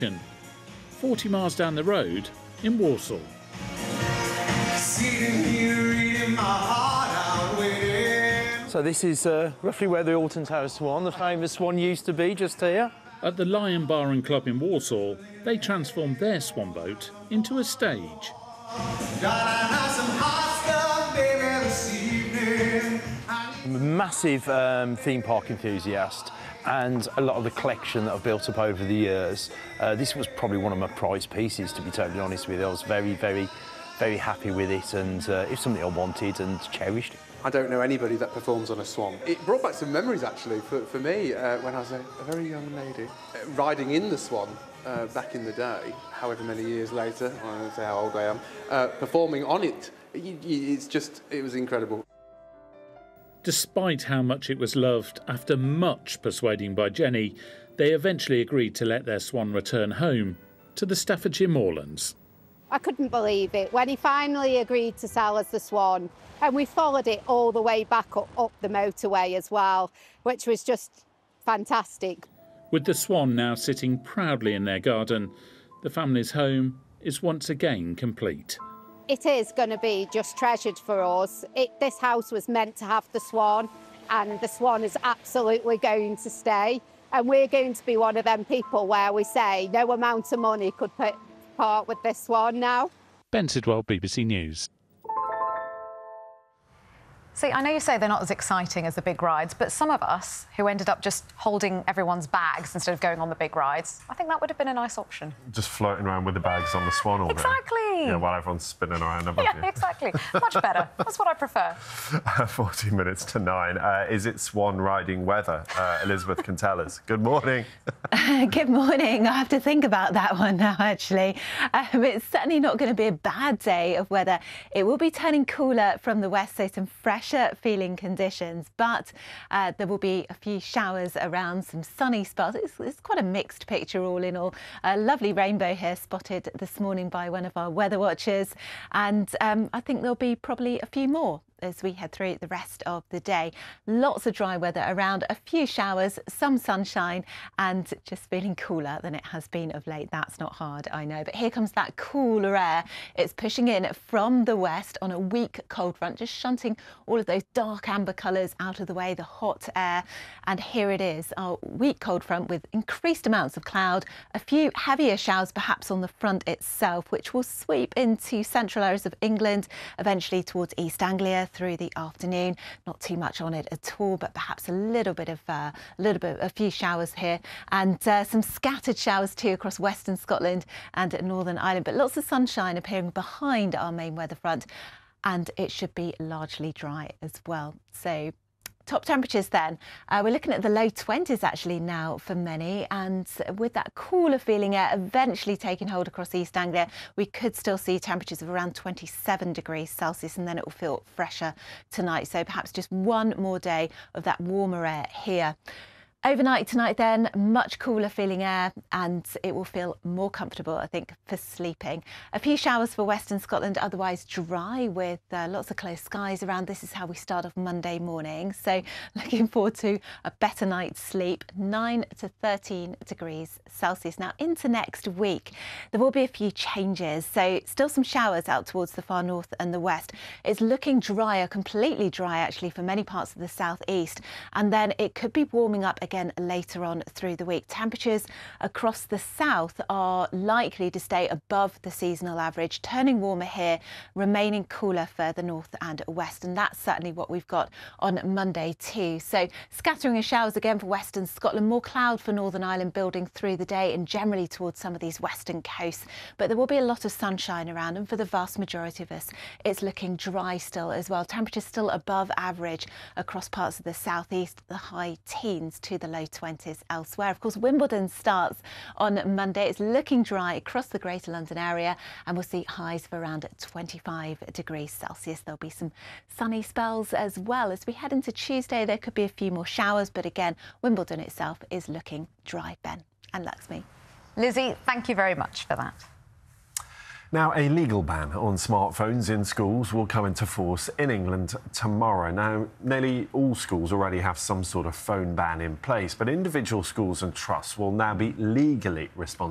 40 miles down the road in Walsall. So this is roughly where the Alton Towers Swan, the famous Swan, used to be, just here. At the Lion Bar and Club in Walsall, they transformed their swan boat into a stage. I'm a massive theme park enthusiast, and a lot of the collection that I've built up over the years, this was probably one of my prized pieces, to be totally honest with you. I was very, very, very happy with it, and it's something I wanted and cherished. I don't know anybody that performs on a swan. It brought back some memories, actually, for me, when I was a very young lady. Riding in the swan back in the day, however many years later, I don't say how old I am, performing on it, it was incredible. Despite how much it was loved, after much persuading by Jenny, they eventually agreed to let their swan return home to the Staffordshire Moorlands. I couldn't believe it when he finally agreed to sell us the swan, and we followed it all the way back up the motorway as well, which was just fantastic. With the swan now sitting proudly in their garden, the family's home is once again complete. It is going to be just treasured for us. This house was meant to have the swan, and the swan is absolutely going to stay. And we're going to be one of them people where we say no amount of money could part with this swan now. Ben Sidwell, BBC News. See, I know you say they're not as exciting as the big rides, but some of us who ended up just holding everyone's bags instead of going on the big rides, I think that would have been a nice option. Just floating around with the bags on the swan all day. Exactly. Yeah, while everyone's spinning around above you. Yeah, exactly. Much better. That's what I prefer. 14 minutes to 9. Is it swan riding weather? Elizabeth can tell us. Good morning. Good morning. I have to think about that one now, actually. It's certainly not going to be a bad day of weather. It will be turning cooler from the west, so some fresher feeling conditions, but there will be a few showers around, some sunny spells. It's quite a mixed picture all in all. A lovely rainbow here spotted this morning by one of our weather watchers, and I think there'll be probably a few more as we head through the rest of the day. Lots of dry weather around, a few showers, some sunshine, and just feeling cooler than it has been of late. That's not hard, I know, but here comes that cooler air. It's pushing in from the west on a weak cold front, just shunting all of those dark amber colours out of the way, the hot air. And here it is, our weak cold front with increased amounts of cloud, a few heavier showers perhaps on the front itself, which will sweep into central areas of England, eventually towards East Anglia through the afternoon. Not too much on it at all, but perhaps a few showers here, and some scattered showers too across western Scotland and Northern Ireland, but lots of sunshine appearing behind our main weather front, and it should be largely dry as well. So top temperatures then, we're looking at the low 20s actually now for many, and with that cooler feeling air eventually taking hold across East Anglia, we could still see temperatures of around 27 degrees Celsius, and then it will feel fresher tonight. So perhaps just one more day of that warmer air here. Overnight tonight then, much cooler feeling air, and it will feel more comfortable, I think, for sleeping. A few showers for western Scotland, otherwise dry with lots of clear skies around. This is how we start off Monday morning. So looking forward to a better night's sleep, 9 to 13 degrees Celsius. Now into next week, there will be a few changes. So still some showers out towards the far north and the west. It's looking drier, completely dry actually for many parts of the southeast. And then it could be warming up again later on through the week. Temperatures across the south are likely to stay above the seasonal average, turning warmer here, remaining cooler further north and west, and that's certainly what we've got on Monday too. So scattering of showers again for western Scotland, more cloud for Northern Ireland building through the day and generally towards some of these western coasts, but there will be a lot of sunshine around, and for the vast majority of us it's looking dry still as well. Temperatures still above average across parts of the southeast, the high teens to the low 20s elsewhere. Of course, Wimbledon starts on Monday. It's looking dry across the Greater London area, and we'll see highs of around 25 degrees Celsius. There'll be some sunny spells as well. As we head into Tuesday, there could be a few more showers, but again, Wimbledon itself is looking dry. Ben and Laxmi. Lizzie, thank you very much for that. Now, a legal ban on smartphones in schools will come into force in England tomorrow. Now, nearly all schools already have some sort of phone ban in place, but individual schools and trusts will now be legally responsible